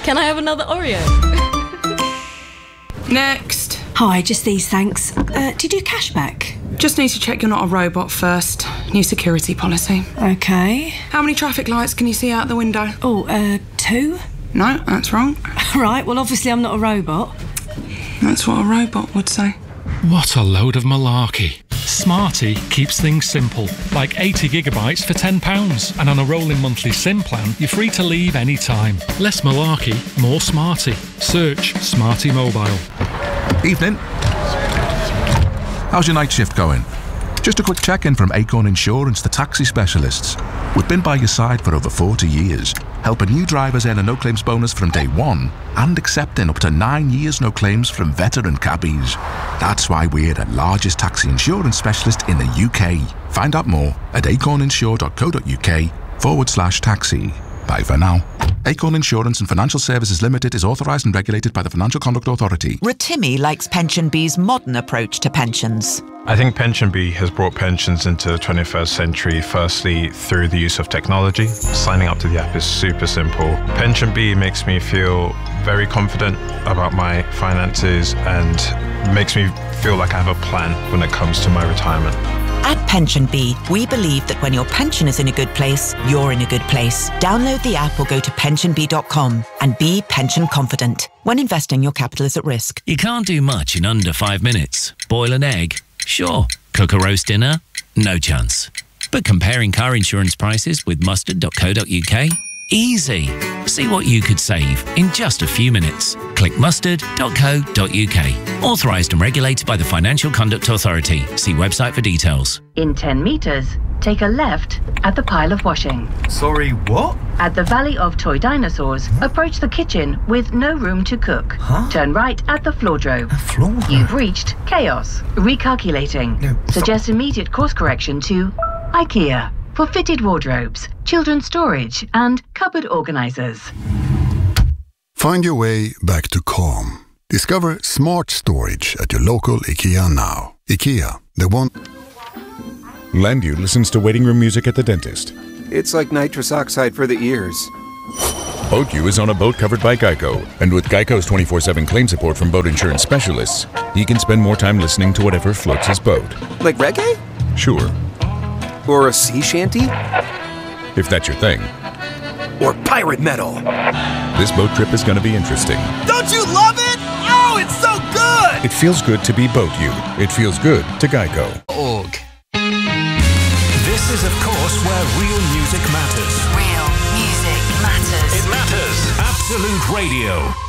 Can I have another Oreo? Next. Hi, just these, thanks. Did you do cashback? Just need to check you're not a robot first. New security policy. Okay. How many traffic lights can you see out the window? Oh, 2? No, that's wrong. Right, well, obviously I'm not a robot. That's what a robot would say. What a load of malarkey. Smarty keeps things simple, like 80 gigabytes for £10. And on a rolling monthly SIM plan, you're free to leave any time. Less malarkey, more smarty. Search Smarty Mobile. Evening. How's your night shift going? Just a quick check-in from Acorn Insurance, the taxi specialists. We've been by your side for over 40 years, helping new drivers earn a no-claims bonus from day one and accepting up to 9 years no claims from veteran cabbies. That's why we're the largest taxi insurance specialist in the UK. Find out more at acorninsure.co.uk/taxi. Bye for now. Acorn Insurance and Financial Services Limited is authorised and regulated by the Financial Conduct Authority. Rotimi likes PensionBee's modern approach to pensions. I think PensionBee has brought pensions into the 21st century, firstly through the use of technology. Signing up to the app is super simple. PensionBee makes me feel very confident about my finances and makes me feel like I have a plan when it comes to my retirement. At PensionBee, we believe that when your pension is in a good place, you're in a good place. Download the app or go to pensionbee.com and be pension confident. When investing, your capital is at risk. You can't do much in under 5 minutes. Boil an egg? Sure. Cook a roast dinner? No chance. But comparing car insurance prices with mustard.co.uk? Easy. See what you could save in just a few minutes. Click mustard.co.uk. Authorised and regulated by the Financial Conduct Authority. See website for details. In 10 metres, take a left at the pile of washing. Sorry, what? At the Valley of Toy Dinosaurs, approach the kitchen with no room to cook. Huh? Turn right at the floordrome. Floordrome? You've reached chaos. Recalculating. No, Suggest immediate course correction to IKEA for fitted wardrobes, children's storage, and cupboard organisers. Find your way back to calm. Discover smart storage at your local IKEA now. IKEA, the one... Lendu listens to waiting room music at the dentist. It's like nitrous oxide for the ears. Boatku is on a boat covered by Geico, and with Geico's 24/7 claim support from boat insurance specialists, he can spend more time listening to whatever floats his boat. Like reggae? Sure. Or a sea shanty? If that's your thing. Or pirate metal? This boat trip is going to be interesting. Don't you love it? Oh, it's so good! It feels good to be Boat You. It feels good to Geico. Org. This is, of course, where real music matters. Real music matters. It matters. Absolute Radio.